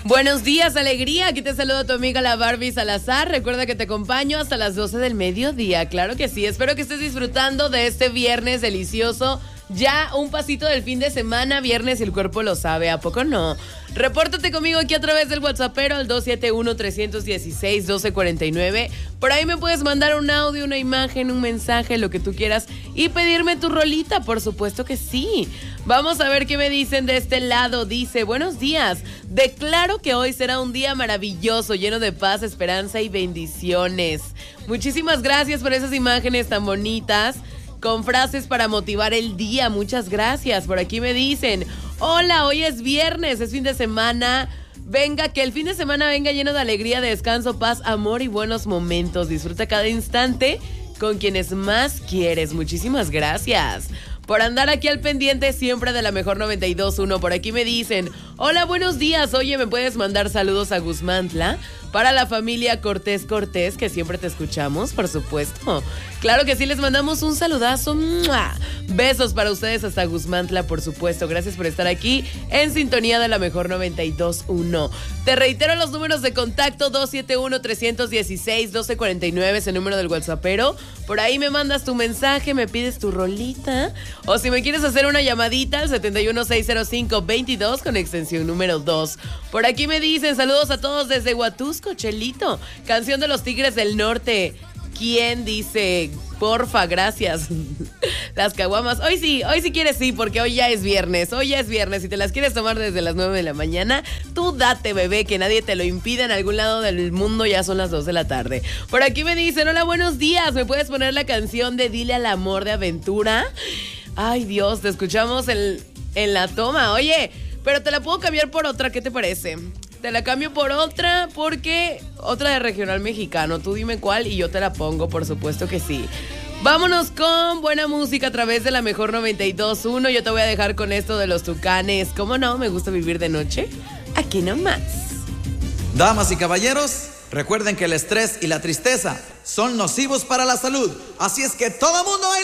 Buenos días, alegría. Aquí te saluda tu amiga la Barbie Salazar. Recuerda que te acompaño hasta las 12 del mediodía. Claro que sí. Espero que estés disfrutando de este viernes delicioso. Ya un pasito del fin de semana, viernes, y el cuerpo lo sabe, ¿a poco no? Repórtate conmigo aquí a través del WhatsAppero al 271-316-1249. Por ahí me puedes mandar un audio, una imagen, un mensaje, lo que tú quieras, y pedirme tu rolita, por supuesto que sí. Vamos a ver qué me dicen de este lado. Dice, buenos días, declaro que hoy será un día maravilloso, lleno de paz, esperanza y bendiciones. Muchísimas gracias por esas imágenes tan bonitas, con frases para motivar el día. Muchas gracias. Por aquí me dicen, hola, hoy es viernes, es fin de semana. Venga, que el fin de semana venga lleno de alegría, descanso, paz, amor y buenos momentos. Disfruta cada instante con quienes más quieres. Muchísimas gracias por andar aquí al pendiente siempre de la mejor 92.1. Por aquí me dicen, hola, buenos días. Oye, ¿me puedes mandar saludos a Guzmantla? Para la familia Cortés, que siempre te escuchamos, por supuesto. Claro que sí, les mandamos un saludazo. ¡Mua! Besos para ustedes hasta Guzmantla, por supuesto. Gracias por estar aquí en sintonía de la mejor 92.1. Te reitero los números de contacto: 271-316-1249, es el número del WhatsAppero. Por ahí me mandas tu mensaje, me pides tu rolita. O si me quieres hacer una llamadita al 7160522 con extensión número 2. Por aquí me dicen, saludos a todos desde Huatusco, Chelito. Canción de los Tigres del Norte. ¿Quién dice? Porfa, gracias. Las caguamas. Hoy sí quieres, sí, porque hoy ya es viernes. Si te las quieres tomar desde las 9 de la mañana, tú date, bebé, que nadie te lo impida. En algún lado del mundo ya son las 2 de la tarde. Por aquí me dicen, hola, buenos días. ¿Me puedes poner la canción de Dile al amor de Aventura? Ay, Dios, te escuchamos en la toma. Oye, pero te la puedo cambiar por otra, ¿qué te parece? Te la cambio por otra, porque otra de regional mexicano. Tú dime cuál y yo te la pongo, por supuesto que sí. Vámonos con buena música a través de la mejor 92.1. Yo te voy a dejar con esto de los Tucanes. ¿Cómo no? Me gusta vivir de noche. Aquí nomás. Damas y caballeros, recuerden que el estrés y la tristeza son nocivos para la salud. Así es que todo mundo baila.